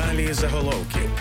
Далі заголовків.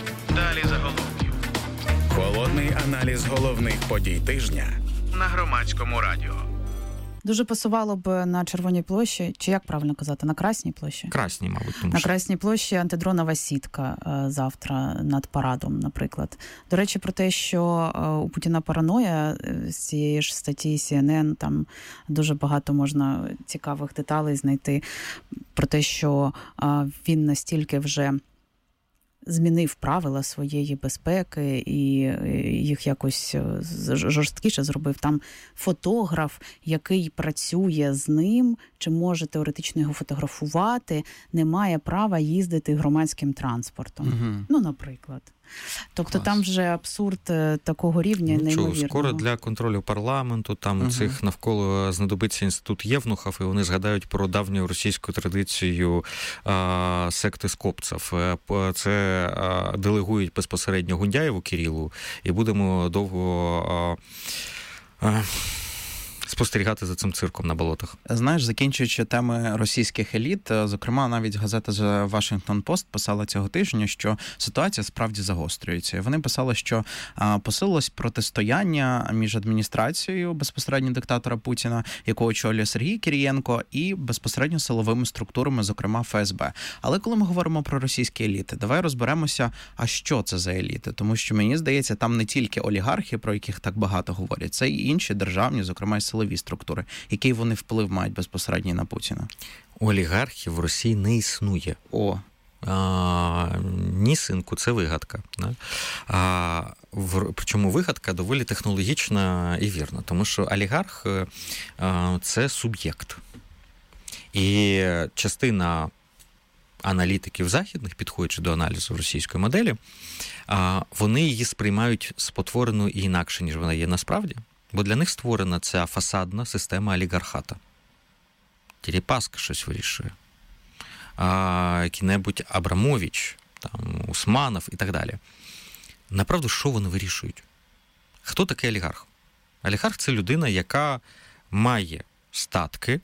Холодний аналіз головних подій тижня на Громадському радіо. Дуже пасувало б на Червоній площі, чи як правильно казати, на Красній площі? Красній, мабуть. Тому на що... Красній площі антидронова сітка завтра над парадом, наприклад. До речі, про те, що у Путіна параноя, з цієї ж статті CNN, там дуже багато можна цікавих деталей знайти, про те, що він настільки вже змінив правила своєї безпеки і їх якось жорсткіше зробив. Там фотограф, який працює з ним, чи може теоретично його фотографувати, не має права їздити громадським транспортом. Угу. Ну, наприклад. Тобто клас. Там вже абсурд такого рівня неймовірного. Скоро для контролю парламенту, там цих навколо знадобиться інститут Євнухов, і вони згадають про давню російську традицію секти скопців. Це делегують безпосередньо Гундяєву Кирилу, і будемо довго спостерігати за цим цирком на болотах. Знаєш, закінчуючи теми російських еліт, зокрема, навіть газета The Washington Post писала цього тижня, що ситуація справді загострюється. Вони писали, що посилилось протистояння між адміністрацією безпосередньо диктатора Путіна, якого очолює Сергій Кирієнко, і безпосередньо силовими структурами, зокрема ФСБ. Але коли ми говоримо про російські еліти, давай розберемося, а що це за еліти? Тому що, мені здається, там не тільки олігархи, про яких так багато говорять, це і інші державні, зокрема, силові структури. Який вони вплив мають безпосередньо на Путіна? Олігархів в Росії не існує. Ні, синку, це вигадка. Причому вигадка доволі технологічна і вірна, тому що олігарх – це суб'єкт. І частина аналітиків західних, підходячи до аналізу російської моделі, вони її сприймають спотворено і інакше, ніж вона є насправді. Бо для них створена ця фасадна система олігархата. Дерипаска щось вирішує. Який-небудь Абрамович, там, Усманов і так далі. Направду, що вони вирішують? Хто такий олігарх? Олігарх – це людина, яка має статки,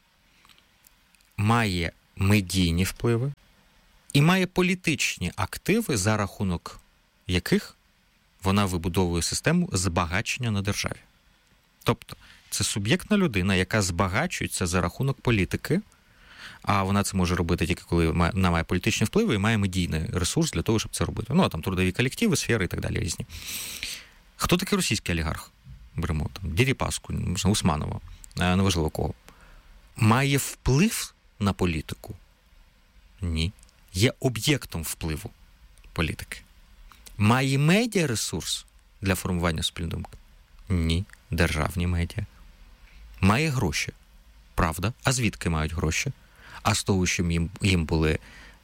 має медійні впливи і має політичні активи, за рахунок яких вона вибудовує систему збагачення на державі. Тобто, це суб'єктна людина, яка збагачується за рахунок політики, а вона це може робити тільки коли вона має політичні впливи і має медійний ресурс для того, щоб це робити. Ну, а там трудові колективи, сфери і так далі різні. Хто такий російський олігарх? Беремо там Дерипаску, Усманова, неважливо кого. Має вплив на політику? Ні. Є об'єктом впливу політики. Має медіаресурс для формування спільної думки? Ні. Державні медіа. Має гроші. Правда. А звідки мають гроші? А з того, що їм були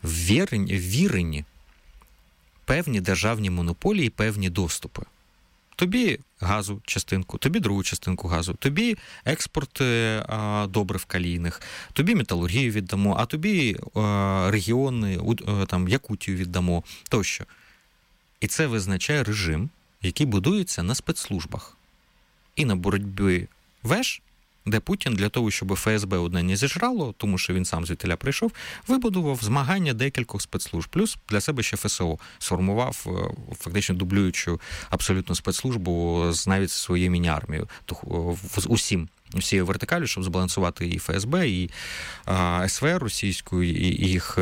ввірені певні державні монополії, певні доступи. Тобі газу частинку, тобі другу частинку газу, тобі експорт добрив калійних, тобі металургію віддамо, а тобі регіони, там, Якутію віддамо, тощо. І це визначає режим, який будується на спецслужбах. І на боротьбі ВЕШ, де Путін для того, щоб ФСБ одне не зіжрало, тому що він сам звідтіля прийшов, вибудував змагання декількох спецслужб. Плюс для себе ще ФСО сформував, фактично дублюючу абсолютно спецслужбу навіть своєю міні-армією. Всією вертикалю, щоб збалансувати і ФСБ, і СВР російську, і їх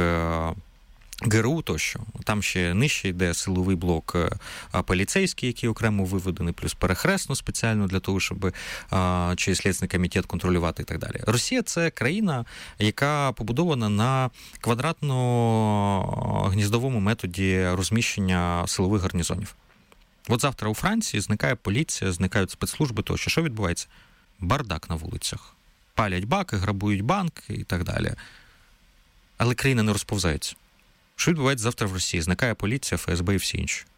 ГРУ тощо. Там ще нижче йде силовий блок поліцейський, який окремо виведений, плюс перехресно спеціально для того, щоб через Слідчий комітет контролювати і так далі. Росія – це країна, яка побудована на квадратно-гніздовому методі розміщення силових гарнізонів. От завтра у Франції зникає поліція, зникають спецслужби тощо. Що відбувається? Бардак на вулицях. Палять баки, грабують банк і так далі. Але країна не розповзається. Що відбувається завтра в Росії? Зникає поліція, ФСБ і всі інші.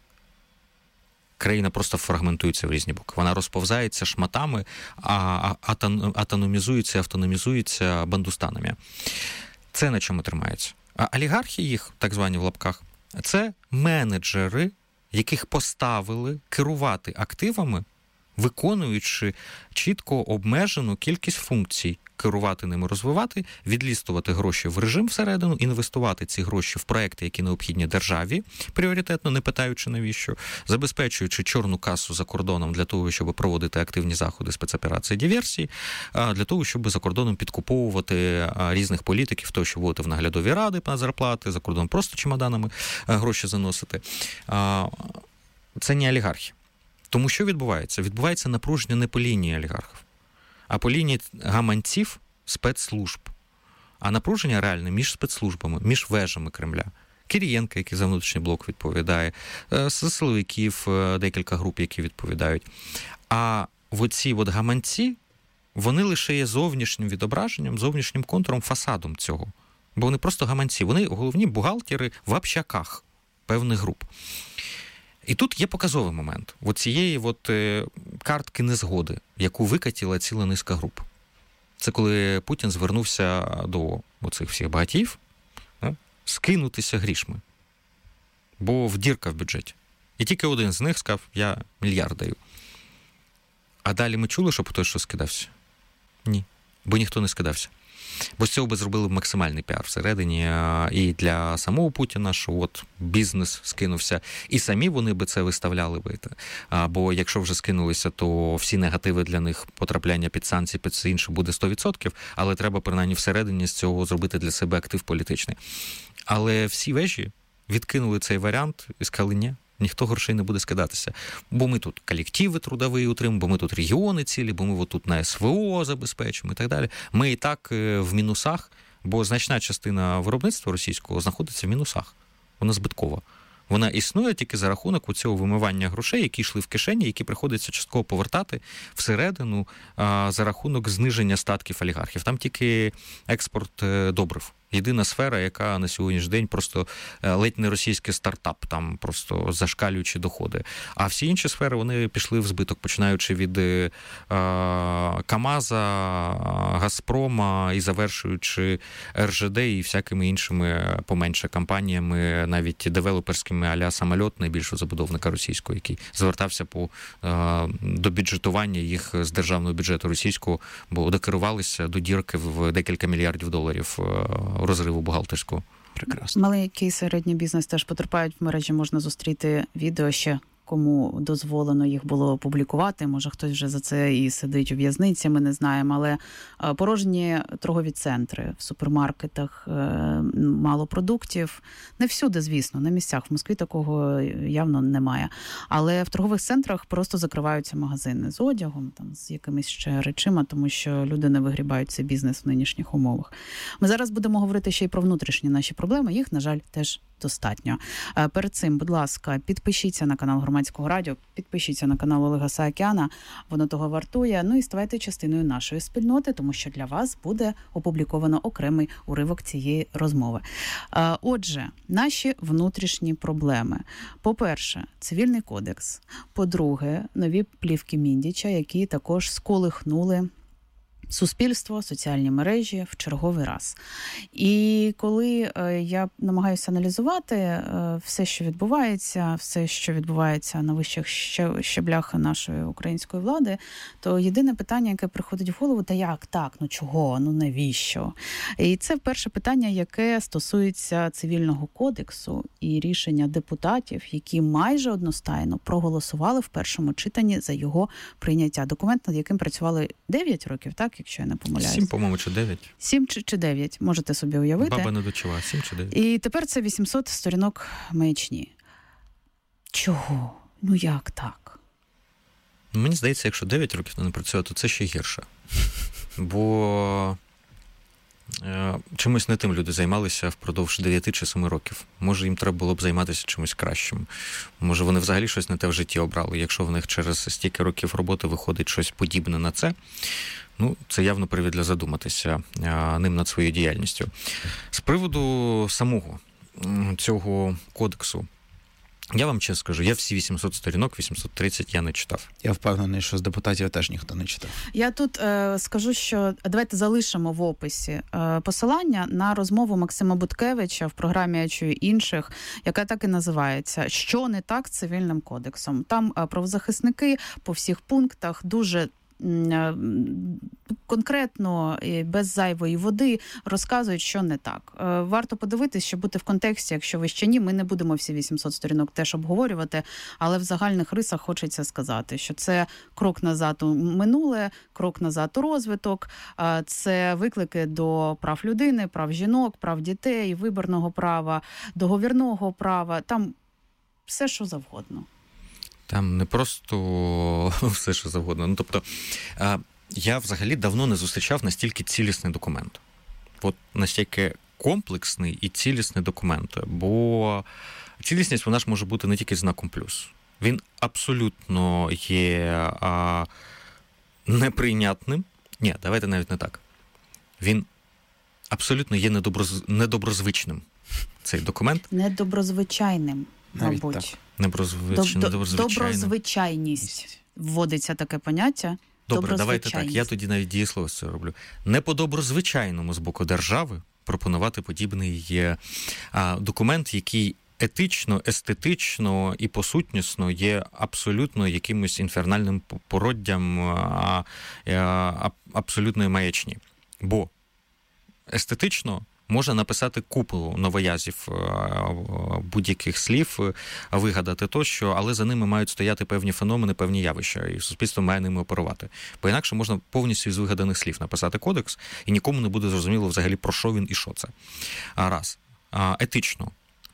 Країна просто фрагментується в різні боки. Вона розповзається шматами, атономізується, автономізується бандустанами. Це на чому тримається. А олігархи їх, так звані в лапках, це менеджери, яких поставили керувати активами, виконуючи чітко обмежену кількість функцій. керувати ними, розвивати, відлістувати гроші в режим всередину, інвестувати ці гроші в проекти, які необхідні державі, пріоритетно, не питаючи навіщо, забезпечуючи чорну касу за кордоном для того, щоб проводити активні заходи спецоперації, диверсії, для того, щоб за кордоном підкуповувати різних політиків, того, що вводити в наглядові ради на зарплати, за кордоном просто чемоданами гроші заносити. Це не олігархи. Тому що відбувається? Відбувається напруження не по лінії олігархів, а по лінії гаманців спецслужб. А напруження реальне між спецслужбами, між вежами Кремля. Кирієнка, який за внутрішній блок відповідає, силовиків, декілька груп, які відповідають. А оці гаманці, вони лише є зовнішнім відображенням, зовнішнім контуром, фасадом цього. Бо вони просто гаманці. Вони головні бухгалтери в общаках певних груп. І тут є показовий момент цієї картки незгоди, яку викатила ціла низка груп. Це коли Путін звернувся до оцих всіх багатіїв скинутися грішми. Бо в дірка в бюджеті. І тільки один з них сказав, я $1 мільярд даю. А далі ми чули, щоб хтось що скидався? Ні. Бо ніхто не скидався. Бо з цього би зробили максимальний піар всередині і для самого Путіна, що бізнес скинувся, і самі вони би це виставляли би. Бо якщо вже скинулися, то всі негативи для них, потрапляння під санкції, під все інше буде 100%, але треба принаймні всередині з цього зробити для себе актив політичний. Але всі вежі відкинули цей варіант і сказали, ні, ніхто грошей не буде скидатися. Бо ми тут колективи трудові утримуємо, бо ми тут регіони цілі, бо ми тут на СВО забезпечимо і так далі. Ми і так в мінусах, бо значна частина виробництва російського знаходиться в мінусах. Вона збиткова. Вона існує тільки за рахунок цього вимивання грошей, які йшли в кишені, які приходиться частково повертати всередину за рахунок зниження статків олігархів. Там тільки експорт добрив. Єдина сфера, яка на сьогоднішній день просто ледь не російський стартап, там просто зашкалюючи доходи. А всі інші сфери, вони пішли в збиток, починаючи від КАМАЗа, Газпрома і завершуючи РЖД і всякими іншими поменше компаніями, навіть девелоперськими а-ля самольот, найбільшого забудовника російського, який звертався до бюджетування їх з державного бюджету російського, бо докерувалися до дірки в декілька мільярдів доларів розриву бухгалтерського. Прекрасно. Маленький і середній бізнес теж потерпають. В мережі можна зустріти відео ще, кому дозволено їх було опублікувати. Може, хтось вже за це і сидить у в'язниці, ми не знаємо. Але порожні торгові центри в супермаркетах, мало продуктів. Не всюди, звісно, на місцях. В Москві такого явно немає. Але в торгових центрах просто закриваються магазини з одягом, там, з якимись ще речима, тому що люди не вигрібають цей бізнес в нинішніх умовах. Ми зараз будемо говорити ще й про внутрішні наші проблеми. Їх, на жаль, теж достатньо. Перед цим, будь ласка, підпишіться на канал Громадського радіо, підпишіться на канал Олега Саакяна, воно того вартує. Ну і ставайте частиною нашої спільноти, тому що для вас буде опубліковано окремий уривок цієї розмови. Отже, наші внутрішні проблеми. По-перше, Цивільний кодекс. По-друге, нові плівки Міндіча, які також сколихнули суспільство, соціальні мережі в черговий раз. І коли я намагаюся аналізувати все, що відбувається на вищих щеблях нашої української влади, то єдине питання, яке приходить в голову, та як так, чого, навіщо? І це перше питання, яке стосується Цивільного кодексу і рішення депутатів, які майже одностайно проголосували в першому читанні за його прийняття. Документ, над яким працювали 9 років, так? Якщо я не помиляюсь. 7, по-моєму, чи 9. 7 чи 9, можете собі уявити. Баба не дочула, 7 чи 9. І тепер це 800 сторінок маячні. Чого? Як так? Мені здається, якщо 9 років не працює, то це ще гірше. Бо чимось не тим люди займалися впродовж 9 чи 7 років. Може, їм треба було б займатися чимось кращим. Може, вони взагалі щось не те в житті обрали. Якщо в них через стільки років роботи виходить щось подібне на це, це явно привід для задуматися ним над своєю діяльністю. З приводу самого цього кодексу, я вам чесно скажу, я всі 800 сторінок, 830 я не читав. Я впевнений, що з депутатів теж ніхто не читав. Я тут скажу, що давайте залишимо в описі посилання на розмову Максима Буткевича в програмі «Я чую інших», яка так і називається «Що не так з Цивільним кодексом?». Там правозахисники по всіх пунктах дуже конкретно, без зайвої води, розказують, що не так. Варто подивитись, щоб бути в контексті, якщо ви ще ні, ми не будемо всі 800 сторінок теж обговорювати, але в загальних рисах хочеться сказати, що це крок назад у минуле, крок назад у розвиток, це виклики до прав людини, прав жінок, прав дітей, виборного права, договірного права, там все, що завгодно. Там не просто все, що завгодно. Ну, тобто, я взагалі давно не зустрічав настільки цілісний документ. От настільки комплексний і цілісний документ. Бо цілісність, вона ж може бути не тільки знаком плюс. Він абсолютно є неприйнятним. Ні, давайте навіть не так. Він абсолютно є недоброзвичним, цей документ. Недоброзвичайним, мабуть. Доброзвичайність. Вводиться таке поняття. Добре, давайте так, я тоді навіть дієслово з цього роблю. Не по доброзвичайному з боку держави пропонувати подібний документ, який етично, естетично і посутнісно є абсолютно якимось інфернальним породдям абсолютної маячні. Бо естетично можна написати купу новоязів, будь-яких слів, вигадати тощо, але за ними мають стояти певні феномени, певні явища, і суспільство має ними оперувати. Бо інакше можна повністю із вигаданих слів написати кодекс, і нікому не буде зрозуміло взагалі, про що він і що це. Раз. Етично.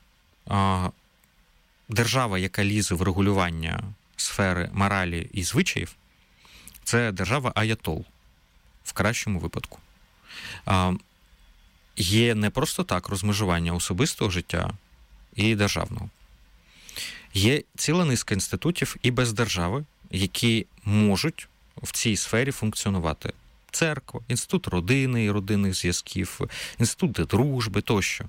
Держава, яка лізе в регулювання сфери моралі і звичаїв, це держава аятол, в кращому випадку. Є не просто так розмежування особистого життя і державного. Є ціла низка інститутів і без держави, які можуть в цій сфері функціонувати. Церква, інститут родини і родинних зв'язків, інститут дружби тощо.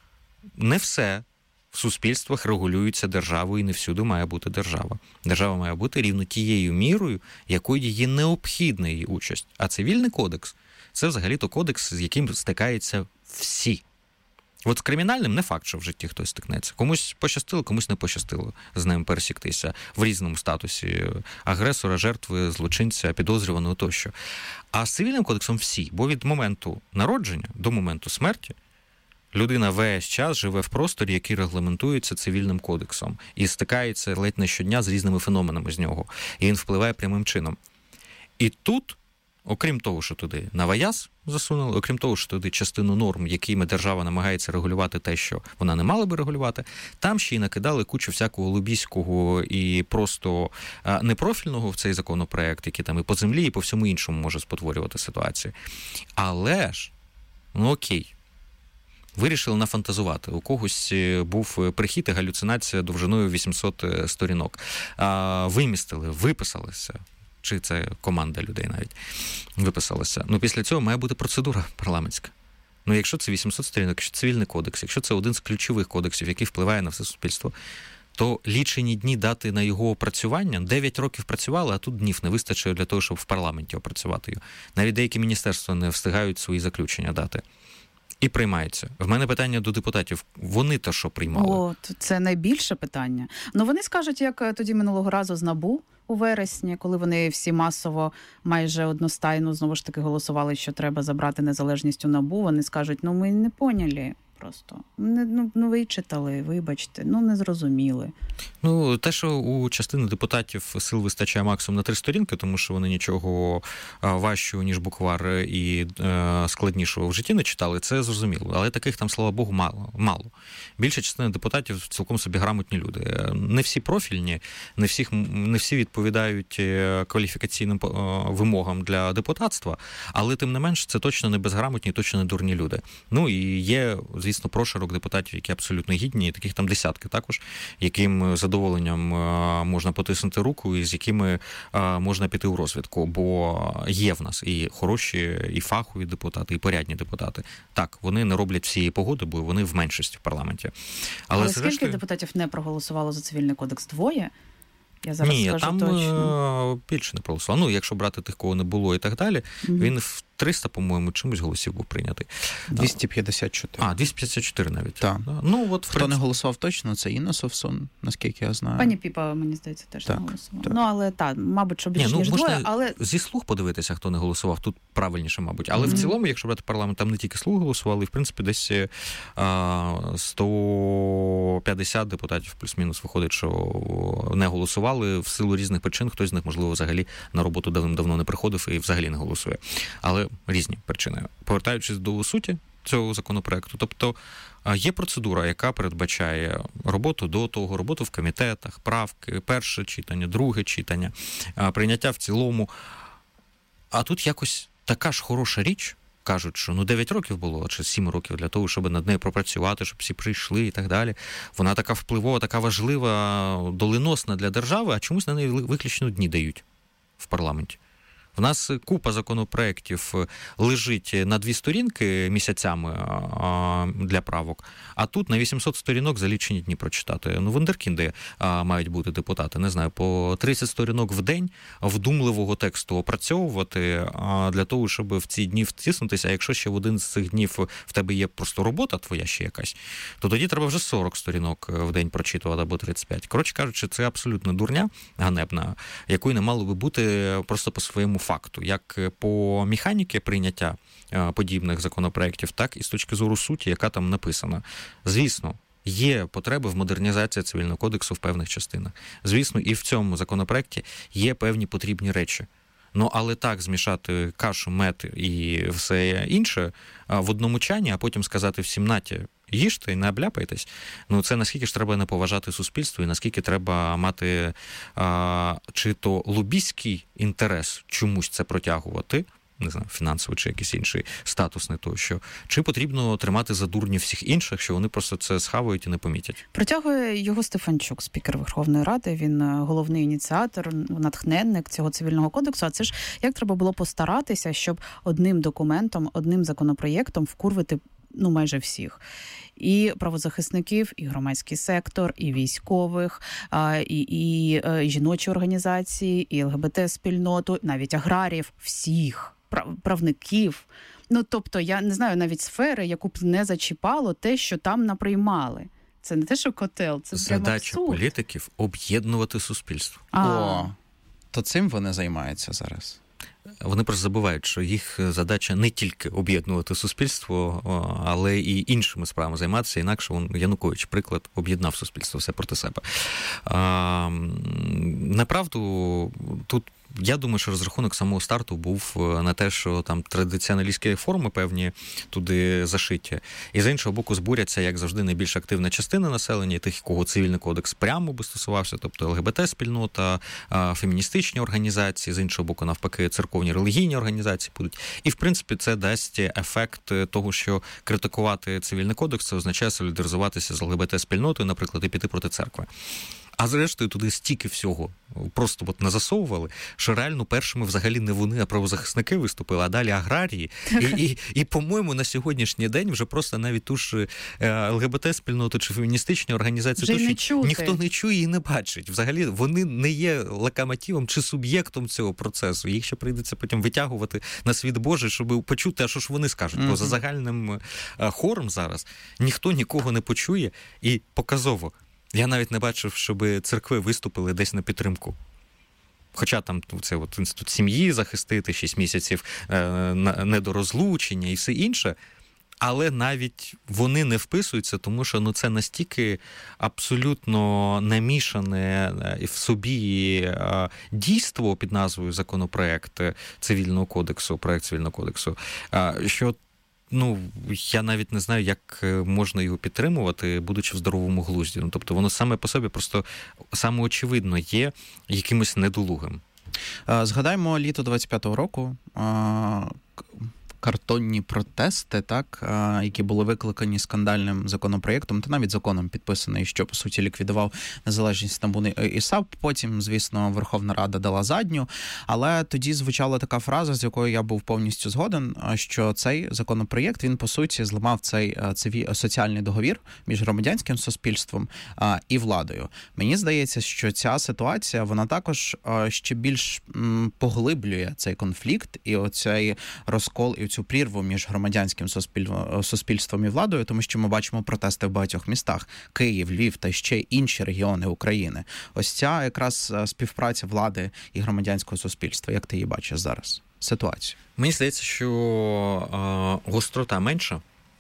Не все в суспільствах регулюється державою, і не всюди має бути держава. Держава має бути рівно тією мірою, якою є необхідна її участь. А цивільний кодекс – це взагалі-то кодекс, з яким стикаються всі. От з кримінальним не факт, що в житті хтось стикнеться. Комусь пощастило, комусь не пощастило з ним пересіктися в різному статусі агресора, жертви, злочинця, підозрюваного тощо. А з цивільним кодексом всі, бо від моменту народження до моменту смерті людина весь час живе в просторі, який регламентується цивільним кодексом, і стикається ледь не щодня з різними феноменами з нього. І він впливає прямим чином. І тут, окрім того, що туди новояз засунули, окрім того, що туди частину норм, якими держава намагається регулювати те, що вона не мала би регулювати, там ще й накидали кучу всякого лобійського і просто непрофільного в цей законопроект, який там і по землі, і по всьому іншому може спотворювати ситуацію. Але ж, ну окей, вирішили нафантазувати. У когось був прихід і галюцинація довжиною 800 сторінок. Вимістили, виписалися. Чи це команда людей навіть виписалася. Ну, після цього має бути процедура парламентська. Ну, якщо це 800 сторінок, якщо це цивільний кодекс, якщо це один з ключових кодексів, який впливає на все суспільство, то лічені дні дати на його опрацювання, 9 років працювали, а тут днів не вистачило для того, щоб в парламенті опрацювати його. Навіть деякі міністерства не встигають свої заключення дати. І приймаються. В мене питання до депутатів. Вони-то що приймали? О, це найбільше питання. Ну, вони скажуть, як тоді минулого разу з НАБУ у вересні, коли вони всі масово, майже одностайно, знову ж таки, голосували, що треба забрати незалежність у НАБУ. Вони скажуть, ну, ми не поняли просто. Ну, вичитали, вибачте, ну, не зрозуміли. Ну, те, що у частини депутатів сил вистачає максимум на 3 сторінки, тому що вони нічого важчого, ніж буквар і складнішого в житті не читали, це зрозуміло. Але таких там, слава Богу, мало. Більша частина депутатів цілком собі грамотні люди. Не всі профільні, не всі відповідають кваліфікаційним вимогам для депутатства, але тим не менш це точно не безграмотні, точно не дурні люди. Ну і є, звісно, прошарок депутатів, які абсолютно гідні, і таких там десятки також, яким задоволенням можна потиснути руку і з якими можна піти у розвідку, бо є в нас і хороші, і фахові депутати, і порядні депутати. Так, вони не роблять всієї погоди, бо вони в меншості в парламенті. Але скільки депутатів не проголосувало за цивільний кодекс? 2? Я зараз Ні, скажу там точно. Більше не проголосував. Ну, якщо брати тих, кого не було і так далі, він в 300, по-моєму, чимось голосів був прийнятий. 254. 254 навіть. Так. Ну, от, хто не голосував точно, це Інна Совсун, наскільки я знаю. Пані Піпа, мені здається, теж не голосувала. Ну, але мабуть, що більше, ніж двоє. Але... Зі слуг подивитися, хто не голосував, тут правильніше, мабуть. Але в цілому, якщо брати парламент, там не тільки слуги голосували, і, в принципі, десь 150 депутатів плюс-мінус виходить, що не голосували в силу різних причин. Хтось з них, можливо, взагалі на роботу давно не приходив і взагалі не голосує. Але різні причини. Повертаючись до суті цього законопроекту, тобто є процедура, яка передбачає роботу до того, роботу в комітетах, правки, перше читання, друге читання, прийняття в цілому. А тут якось така ж хороша річ, кажуть, що 9 років було, чи 7 років для того, щоб над нею пропрацювати, щоб всі прийшли і так далі. Вона така впливова, така важлива, доленосна для держави, а чомусь на неї виключно дні дають в парламенті. В нас купа законопроєктів лежить на 2 сторінки місяцями для правок, а тут на 800 сторінок за лічені дні прочитати. Вундеркінди мають бути депутати, не знаю, по 30 сторінок в день вдумливого тексту опрацьовувати для того, щоб в ці дні втиснутися. А якщо ще в один з цих днів в тебе є просто робота твоя ще якась, то тоді треба вже 40 сторінок в день прочитувати або 35. Коротше кажучи, це абсолютно дурня ганебна, якої не мало би бути просто по своєму факту, як по механіки прийняття подібних законопроєктів, так і з точки зору суті, яка там написана. Звісно, є потреби в модернізації Цивільного кодексу в певних частинах. Звісно, і в цьому законопроєкті є певні потрібні речі. Але так змішати кашу, мед і все інше в одному чані, а потім сказати всім наті, їжте і не обляпайтесь. Це наскільки ж треба не поважати суспільство і наскільки треба мати чи то лобістський інтерес чомусь це протягувати, не знаю, фінансовий чи якийсь інший статусний тощо, чи потрібно тримати за дурні всіх інших, що вони просто це схавають і не помітять. Протягує його Стефанчук, спікер Верховної Ради, він головний ініціатор, натхненник цього Цивільного кодексу, а це ж як треба було постаратися, щоб одним документом, одним законопроєктом вкурвити майже всіх. І правозахисників, і громадський сектор, і військових, і жіночі організації, і ЛГБТ-спільноту, навіть аграріїв, всіх, правників. Тобто, я не знаю навіть сфери, яку б не зачіпало те, що там наприймали. Це не те, що котел, це прямо абсурд. Задача політиків – об'єднувати суспільство. То цим вони займаються зараз. Вони просто забувають, що їх задача не тільки об'єднувати суспільство, але і іншими справами займатися. Інакше Янукович, приклад, об'єднав суспільство все проти себе. Направду, тут я думаю, що розрахунок самого старту був на те, що там традиціоналістські форми певні туди зашиті. І з іншого боку збуряться, як завжди, найбільш активна частина населення, тих, кого Цивільний кодекс прямо би стосувався, тобто ЛГБТ-спільнота, феміністичні організації, з іншого боку, навпаки, церковні релігійні організації будуть. І, в принципі, це дасть ефект того, що критикувати Цивільний кодекс – це означає солідаризуватися з ЛГБТ-спільнотою, наприклад, і піти проти церкви. А зрештою туди стільки всього просто насовували, що реально першими взагалі не вони, а правозахисники виступили, а далі аграрії. І, по-моєму, на сьогоднішній день вже просто навіть ту ж ЛГБТ-спільноту чи феміністичні організації ніхто не чує і не бачить. Взагалі вони не є локомотивом чи суб'єктом цього процесу. Їх ще прийдеться потім витягувати на світ Божий, щоб почути, а що ж вони скажуть. Бо за загальним хором зараз ніхто нікого не почує і показово. Я навіть не бачив, щоб церкви виступили десь на підтримку. Хоча там це інститут сім'ї захистити, 6 місяців недорозлучення і все інше. Але навіть вони не вписуються, тому що це настільки абсолютно намішане в собі дійство під назвою законопроект Цивільного кодексу, проект Цивільного кодексу, що я навіть не знаю, як можна його підтримувати, будучи в здоровому глузді. Тобто воно саме по собі просто самоочевидно є якимось недолугим. Згадаємо літо 25-го року. картонні протести, так, які були викликані скандальним законопроєктом, та навіть законом підписаний, що, по суті, ліквідував незалежність НАБУ і САП. Потім, звісно, Верховна Рада дала задню, але тоді звучала така фраза, з якою я був повністю згоден, що цей законопроєкт, він, по суті, зламав цей соціальний договір між громадянським суспільством і владою. Мені здається, що ця ситуація, вона також ще більш поглиблює цей конфлікт і оцей розкол, і цю прірву між громадянським суспільством і владою, тому що ми бачимо протести в багатьох містах. Київ, Львів та ще інші регіони України. Ось ця якраз співпраця влади і громадянського суспільства. Як ти її бачиш зараз? Ситуацію. Мені здається, що гострота менша,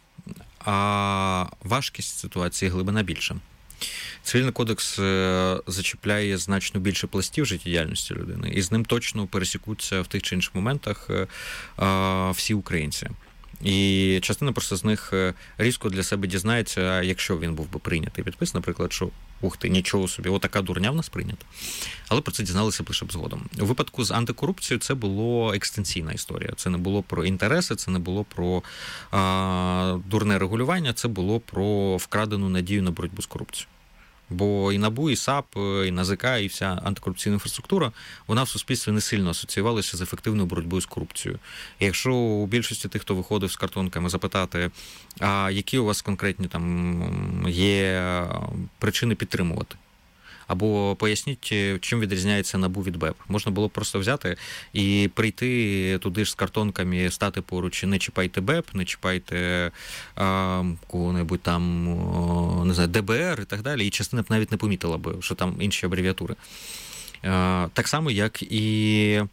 а важкість ситуації, глибина більша. Цивільний кодекс зачіпляє значно більше пластів життєдіяльності людини, і з ним точно пересікуться в тих чи інших моментах всі українці. І частина просто з них різко для себе дізнається, якщо він був би прийнятий підпис, наприклад, що ух ти, нічого собі, отака дурня в нас прийнята. Але про це дізналися лише б згодом. У випадку з антикорупцією це було екстенційна історія. Це не було про інтереси, це не було про дурне регулювання, це було про вкрадену надію на боротьбу з корупцією. Бо і НАБУ, і САП, і НАЗК, і вся антикорупційна інфраструктура, вона в суспільстві не сильно асоціювалася з ефективною боротьбою з корупцією. І якщо у більшості тих, хто виходив з картонками, запитати, а які у вас конкретні там є причини підтримувати? Або поясніть, чим відрізняється НАБУ від БЕП. Можна було просто взяти і прийти туди ж з картонками, стати поруч, не чіпайте БЕП, не чіпайте кого-небудь там, не знаю, ДБР і так далі, і частина б навіть не помітила б, що там інші абревіатури. Так само, як і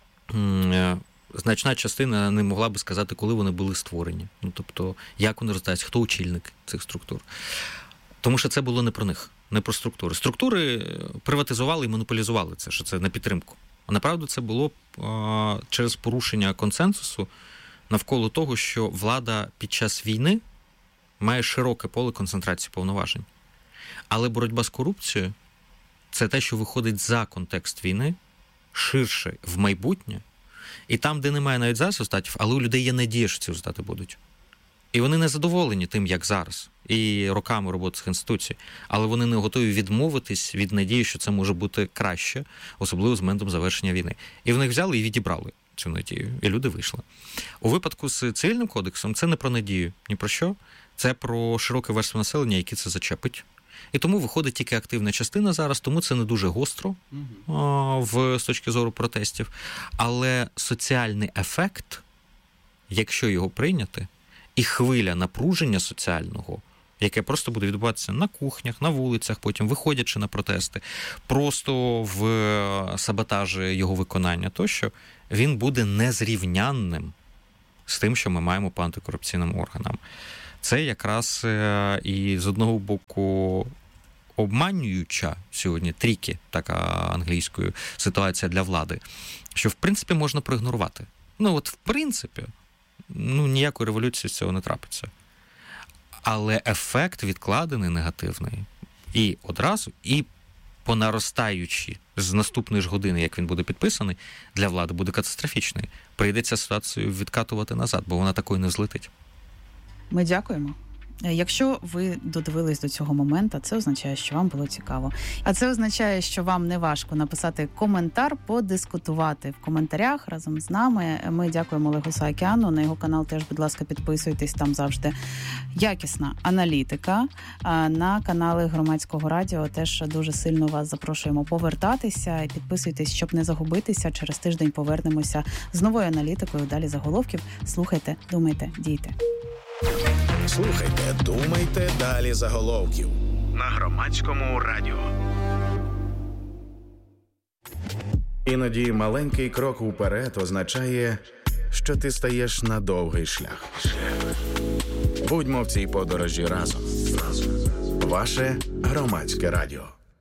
значна частина не могла би сказати, коли вони були створені. Ну, тобто, як вони роздаються, хто очільник цих структур. Тому що це було не про них. Не про структури. Структури приватизували і монополізували це, що це на підтримку. А направду це було через порушення консенсусу навколо того, що влада під час війни має широке поле концентрації повноважень. Але боротьба з корупцією – це те, що виходить за контекст війни, ширше в майбутнє, і там, де немає навіть зараз результатів, але у людей є надія, що ці результати будуть. І вони не задоволені тим, як зараз, і роками роботи цих інституцій, але вони не готові відмовитись від надії, що це може бути краще, особливо з моментом завершення війни. І в них взяли і відібрали цю надію, і люди вийшли. У випадку з цивільним кодексом це не про надію, ні про що, це про широке верство населення, яке це зачепить. І тому виходить тільки активна частина зараз, тому це не дуже гостро з точки зору протестів. Але соціальний ефект, якщо його прийняти, і хвиля напруження соціального, яке просто буде відбуватися на кухнях, на вулицях, потім виходячи на протести, просто в саботажі його виконання тощо, він буде незрівнянним з тим, що ми маємо по антикорупційним органам. Це якраз і з одного боку обманююча сьогодні, тріки, така англійською, ситуація для влади, що в принципі можна проігнорувати. Ну от в принципі, ніякої революції з цього не трапиться. Але ефект відкладений, негативний. І одразу, і по наростаючі з наступної ж години, як він буде підписаний, для влади буде катастрофічний. Прийдеться ситуацію відкатувати назад, бо вона такою не взлетить. Ми дякуємо. Якщо ви додивились до цього моменту, це означає, що вам було цікаво. А це означає, що вам не важко написати коментар, подискутувати в коментарях разом з нами. Ми дякуємо Олегу Саакяну. На його канал теж, будь ласка, підписуйтесь. Там завжди якісна аналітика. А на канали Громадського радіо теж дуже сильно вас запрошуємо повертатися. Підписуйтесь, щоб не загубитися. Через тиждень повернемося з новою аналітикою. Далі заголовків. Слухайте, думайте, дійте. Слухайте, думайте, далі заголовків на Громадському радіо. Іноді маленький крок уперед означає, що ти стаєш на довгий шлях. Будьмо в цій подорожі разом. Ваше Громадське радіо.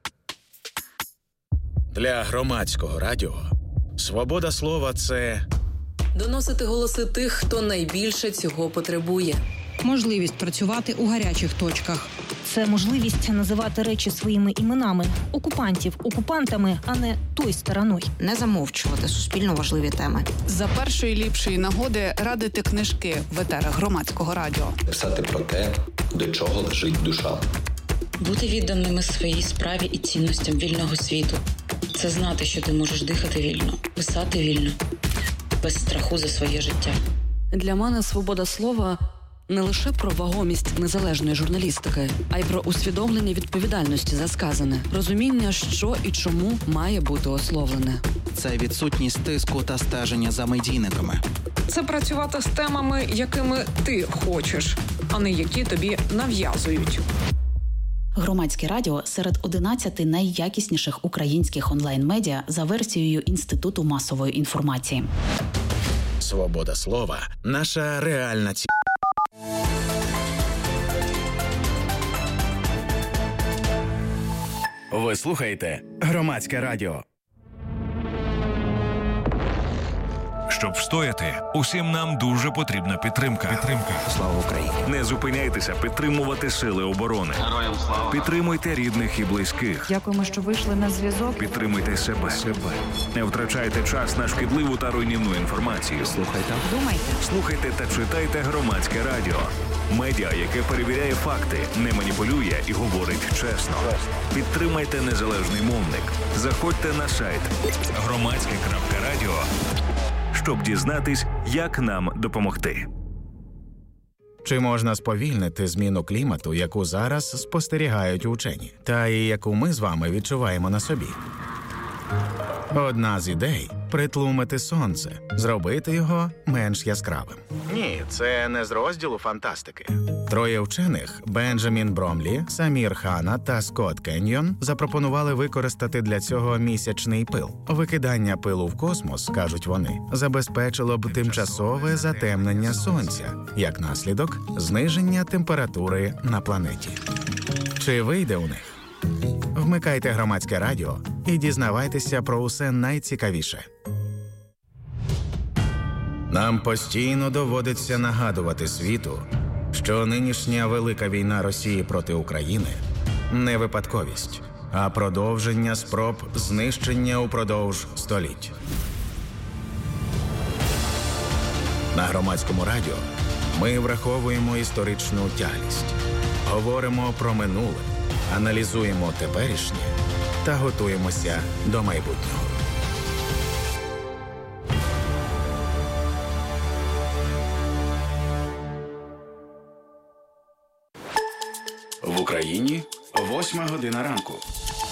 Для Громадського радіо свобода слова – це доносити голоси тих, хто найбільше цього потребує. Можливість працювати у гарячих точках. Це можливість називати речі своїми іменами. Окупантів окупантами, а не той стороною. Не замовчувати суспільно важливі теми. За першої ліпшої нагоди радити книжки в етерах Громадського радіо. Писати про те, до чого лежить душа. Бути відданими своїй справі і цінностям вільного світу. Це знати, що ти можеш дихати вільно, писати вільно, без страху за своє життя. Для мене свобода слова не лише про вагомість незалежної журналістики, а й про усвідомлення відповідальності за сказане, розуміння, що і чому має бути ословлене. Це відсутність тиску та стеження за медійниками. Це працювати з темами, якими ти хочеш, а не які тобі нав'язують. Громадське радіо серед 11 найякісніших українських онлайн-медіа за версією Інституту масової інформації. Свобода слова – наша реальна ціль. Ви слухаєте Громадське радіо. Щоб встояти, усім нам дуже потрібна підтримка. Слава Україні! Не зупиняйтеся підтримувати сили оборони. Героям слава! Підтримуйте рідних і близьких. Дякуємо, що вийшли на зв'язок. Підтримуйте себе. Не втрачайте час на шкідливу та руйнівну інформацію. Слухайте та читайте Громадське радіо. Медіа, яке перевіряє факти, не маніпулює і говорить чесно. Підтримайте незалежний мовник. Заходьте на сайт громадське.радіо, щоб дізнатись, як нам допомогти. Чи можна сповільнити зміну клімату, яку зараз спостерігають учені, та і яку ми з вами відчуваємо на собі? Одна з ідей – притлумити сонце, зробити його менш яскравим. Ні, це не з розділу фантастики. Троє вчених – Бенджамін Бромлі, Самір Хана та Скотт Кеньйон – запропонували використати для цього місячний пил. Викидання пилу в космос, кажуть вони, забезпечило б тимчасове затемнення сонця, як наслідок – зниження температури на планеті. Чи вийде у них? Вмикайте Громадське радіо і дізнавайтеся про усе найцікавіше. Нам постійно доводиться нагадувати світу, що нинішня велика війна Росії проти України – не випадковість, а продовження спроб знищення упродовж століть. На Громадському радіо ми враховуємо історичну тяглість, говоримо про минуле, аналізуємо теперішнє та готуємося до майбутнього. В Україні 8 година ранку.